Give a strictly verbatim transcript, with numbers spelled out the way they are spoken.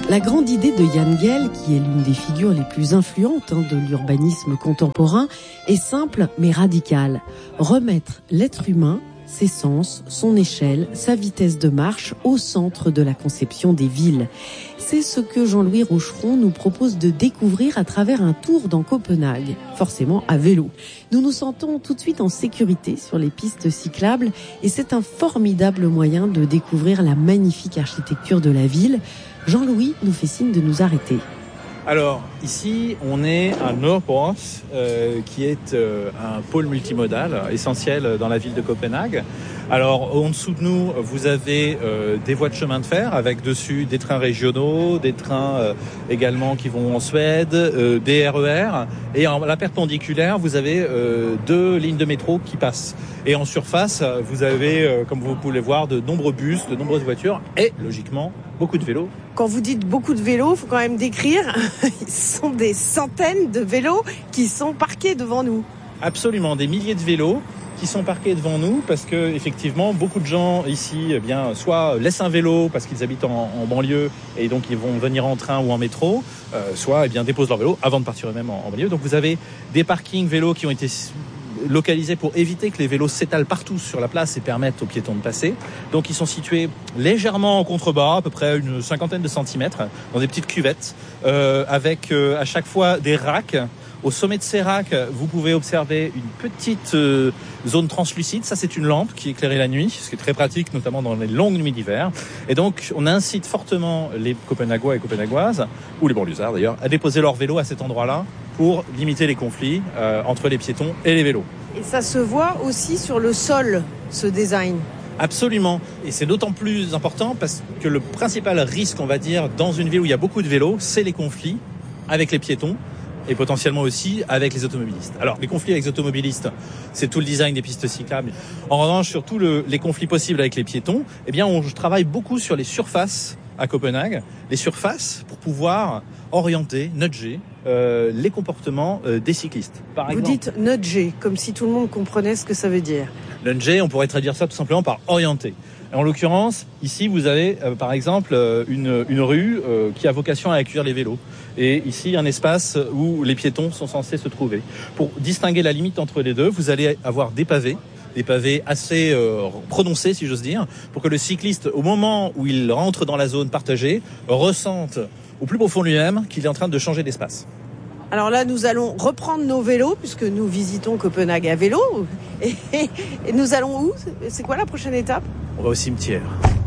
La grande idée de Jan Gehl, qui est l'une des figures les plus influentes hein, de l'urbanisme contemporain, est simple mais radicale. Remettre l'être humain, ses sens, son échelle, sa vitesse de marche au centre de la conception des villes. C'est ce que Jean-Louis Rocheron nous propose de découvrir à travers un tour dans Copenhague, forcément à vélo. Nous nous sentons tout de suite en sécurité sur les pistes cyclables et c'est un formidable moyen de découvrir la magnifique architecture de la ville. Jean-Louis nous fait signe de nous arrêter. Alors, ici, on est à Nørrebro, euh, qui est euh, un pôle multimodal essentiel dans la ville de Copenhague. Alors, en dessous de nous, vous avez euh, des voies de chemin de fer avec dessus des trains régionaux, des trains euh, également qui vont en Suède, euh, des R E R. Et en la perpendiculaire, vous avez euh, deux lignes de métro qui passent. Et en surface, vous avez, euh, comme vous pouvez le voir, de nombreux bus, de nombreuses voitures et, logiquement, beaucoup de vélos. Quand vous dites beaucoup de vélos, il faut quand même décrire, ce sont des centaines de vélos qui sont parqués devant nous. Absolument, des milliers de vélos qui sont parqués devant nous parce que effectivement beaucoup de gens ici eh bien soit laissent un vélo parce qu'ils habitent en, en banlieue et donc ils vont venir en train ou en métro, euh, soit eh bien déposent leur vélo avant de partir eux-mêmes en, en banlieue. Donc vous avez des parkings vélos qui ont été localisés pour éviter que les vélos s'étalent partout sur la place et permettent aux piétons de passer. Donc ils sont situés légèrement en contrebas, à peu près une cinquantaine de centimètres, dans des petites cuvettes, euh, avec euh, à chaque fois des racks. Au sommet de ces racks, vous pouvez observer une petite euh, zone translucide. Ça, c'est une lampe qui éclaire la nuit, ce qui est très pratique, notamment dans les longues nuits d'hiver. Et donc, on incite fortement les Copenhaguois et Copenhaguoises, ou les banlieusards d'ailleurs, à déposer leur vélo à cet endroit-là pour limiter les conflits euh, entre les piétons et les vélos. Et ça se voit aussi sur le sol, ce design. Absolument. Et c'est d'autant plus important parce que le principal risque, on va dire, dans une ville où il y a beaucoup de vélos, c'est les conflits avec les piétons et potentiellement aussi avec les automobilistes. Alors, les conflits avec les automobilistes, c'est tout le design des pistes cyclables. En revanche, sur tous le, les conflits possibles avec les piétons, eh bien, on travaille beaucoup sur les surfaces à Copenhague. Les surfaces pour pouvoir orienter, nudger euh, les comportements euh, des cyclistes. Par Vous exemple, dites nudger, comme si tout le monde comprenait ce que ça veut dire. nudger, on pourrait traduire ça tout simplement par orienter. En l'occurrence, ici, vous avez euh, par exemple euh, une, une rue euh, qui a vocation à accueillir les vélos. Et ici, un espace où les piétons sont censés se trouver. Pour distinguer la limite entre les deux, vous allez avoir des pavés, des pavés assez euh, prononcés, si j'ose dire, pour que le cycliste, au moment où il rentre dans la zone partagée, ressente au plus profond de lui-même qu'il est en train de changer d'espace. Alors là, nous allons reprendre nos vélos, puisque nous visitons Copenhague à vélo. Et, et nous allons où ? C'est quoi la prochaine étape ? On va au cimetière.